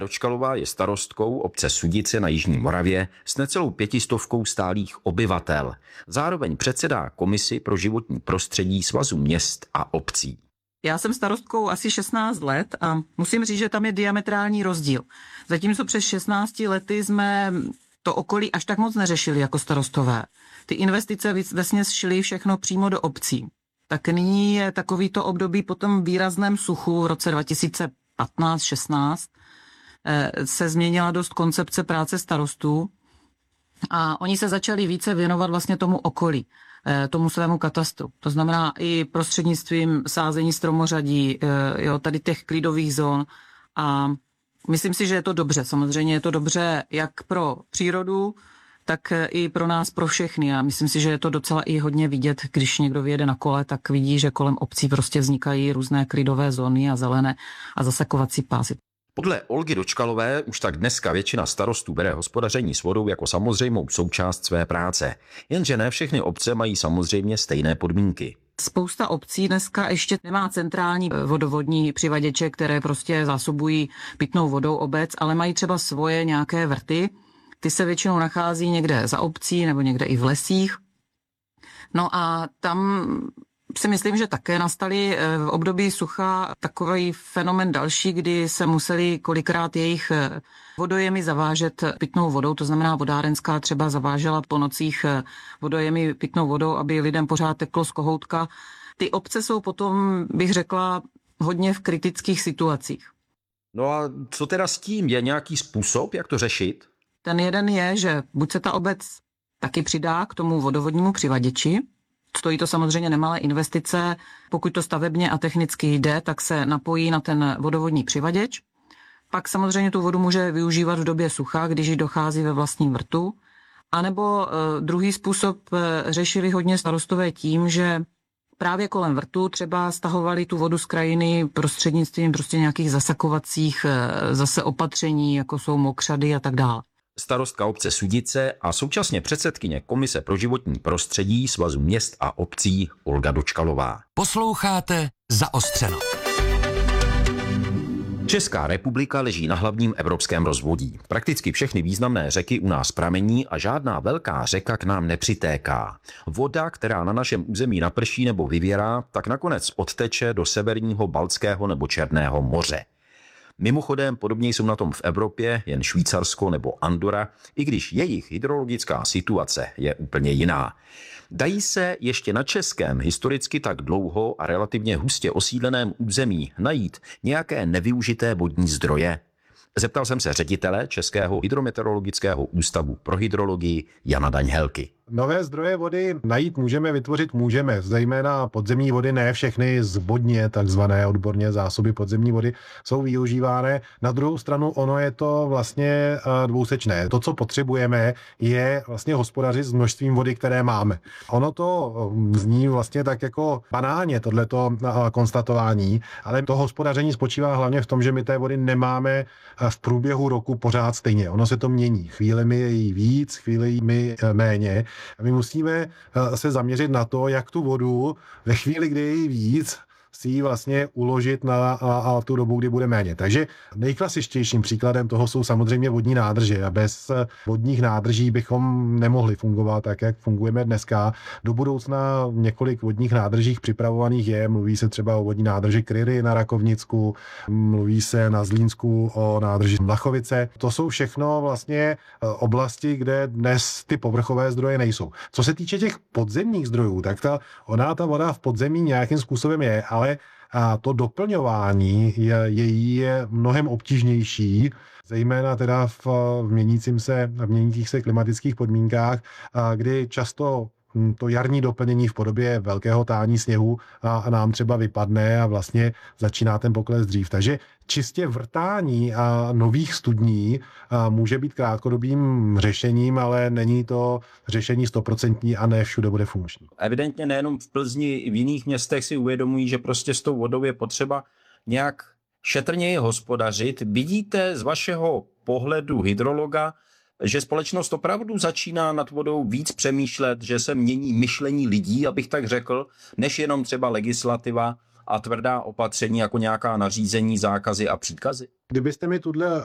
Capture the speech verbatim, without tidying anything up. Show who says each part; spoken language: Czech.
Speaker 1: Dočkalová je starostkou obce Sudice na Jižní Moravě s necelou pětistovkou stálých obyvatel. Zároveň předsedá komisi pro životní prostředí Svazu měst a obcí.
Speaker 2: Já jsem starostkou asi šestnáct let a musím říct, že tam je diametrální rozdíl. Zatímco přes šestnácti lety jsme to okolí až tak moc neřešili jako starostové. Ty investice vesměs šly všechno přímo do obcí. Tak nyní je takovýto období po tom výrazném suchu v roce dva tisíce patnáct šestnáct se změnila dost koncepce práce starostů a oni se začali více věnovat vlastně tomu okolí, tomu svému katastru. To znamená i prostřednictvím sázení stromořadí, jo, tady těch klidových zón a myslím si, že je to dobře. Samozřejmě je to dobře jak pro přírodu, tak i pro nás, pro všechny. A myslím si, že je to docela i hodně vidět, když někdo vyjede na kole, tak vidí, že kolem obcí prostě vznikají různé klidové zóny a zelené a zasakovací pásy.
Speaker 1: Podle Olgy Dočkalové už tak dneska většina starostů bere hospodaření s vodou jako samozřejmou součást své práce. Jenže ne všechny obce mají samozřejmě stejné podmínky.
Speaker 2: Spousta obcí dneska ještě nemá centrální vodovodní přivaděče, které prostě zásobují pitnou vodou obec, ale mají třeba svoje nějaké vrty. Ty se většinou nachází někde za obcí nebo někde i v lesích. No a tam si myslím, že také nastaly v období sucha takový fenomen další, kdy se museli kolikrát jejich vodojemy zavážet pitnou vodou, to znamená vodárenská třeba zavážela po nocích vodojemy pitnou vodou, aby lidem pořád teklo z kohoutka. Ty obce jsou potom, bych řekla, hodně v kritických situacích.
Speaker 1: No a co teda s tím? Je nějaký způsob, jak to řešit?
Speaker 2: Ten jeden je, že buď se ta obec taky přidá k tomu vodovodnímu přivaděči, stojí to samozřejmě nemalé investice, pokud to stavebně a technicky jde, tak se napojí na ten vodovodní přivaděč. Pak samozřejmě tu vodu může využívat v době sucha, když ji dochází ve vlastním vrtu. A nebo e, druhý způsob e, řešili hodně starostové tím, že právě kolem vrtu třeba stahovali tu vodu z krajiny prostřednictvím prostě nějakých zasakovacích e, zase opatření, jako jsou mokřady a tak dále.
Speaker 1: Starostka obce Sudice a současně předsedkyně komise pro životní prostředí Svazu měst a obcí Olga Dočkalová.
Speaker 3: Posloucháte Zaostřeno.
Speaker 1: Česká republika leží na hlavním evropském rozvodí. Prakticky všechny významné řeky u nás pramení a žádná velká řeka k nám nepřitéká. Voda, která na našem území naprší nebo vyvěrá, tak nakonec odteče do severního Baltského nebo Černého moře. Mimochodem, podobně jsou na tom v Evropě jen Švýcarsko nebo Andorra, i když jejich hydrologická situace je úplně jiná. Dají se ještě na českém historicky tak dlouho a relativně hustě osídleném území najít nějaké nevyužité vodní zdroje? Zeptal jsem se ředitele Českého hydrometeorologického ústavu pro hydrologii Jana Daňhelky.
Speaker 4: Nové zdroje vody najít můžeme, vytvořit můžeme, zejména podzemní vody, ne všechny zvodně, takzvané odborně zásoby podzemní vody, jsou využívány. Na druhou stranu ono je to vlastně dvousečné. To, co potřebujeme, je vlastně hospodařit s množstvím vody, které máme. Ono to zní vlastně tak jako banálně, tohleto konstatování, ale to hospodaření spočívá hlavně v tom, že my té vody nemáme v průběhu roku pořád stejně. Ono se to mění. Chvílemi je jí víc, chvílemi méně. A my musíme se zaměřit na to, jak tu vodu ve chvíli, kdy je jí víc, si ji vlastně uložit na, na, na tu dobu, kdy bude méně. Takže nejklasičtějším příkladem toho jsou samozřejmě vodní nádrže. A bez vodních nádrží bychom nemohli fungovat tak, jak fungujeme dneska. Do budoucna několik vodních nádržích připravovaných je. Mluví se třeba o vodní nádrži Kryry na Rakovnicku, mluví se na Zlínsku o nádrži Mlachovice. To jsou všechno vlastně oblasti, kde dnes ty povrchové zdroje nejsou. Co se týče těch podzemních zdrojů, tak ta, ona ta voda v podzemí nějakým způsobem je, ale a to doplňování je, její je mnohem obtížnější, zejména teda v, v, měnícím se, v měnících se klimatických podmínkách, a kdy často to jarní doplnění v podobě velkého tání sněhu a, a nám třeba vypadne a vlastně začíná ten pokles dřív. Takže čistě vrtání a nových studní a může být krátkodobým řešením, ale není to řešení stoprocentní a ne všude bude funkční.
Speaker 1: Evidentně nejenom v Plzni, i v jiných městech si uvědomují, že prostě s tou vodou je potřeba nějak šetrněji hospodařit. Vidíte z vašeho pohledu hydrologa, že společnost opravdu začíná nad vodou víc přemýšlet, že se mění myšlení lidí, abych tak řekl, než jenom třeba legislativa a tvrdá opatření jako nějaká nařízení, zákazy a příkazy?
Speaker 4: Kdybyste mi tuhle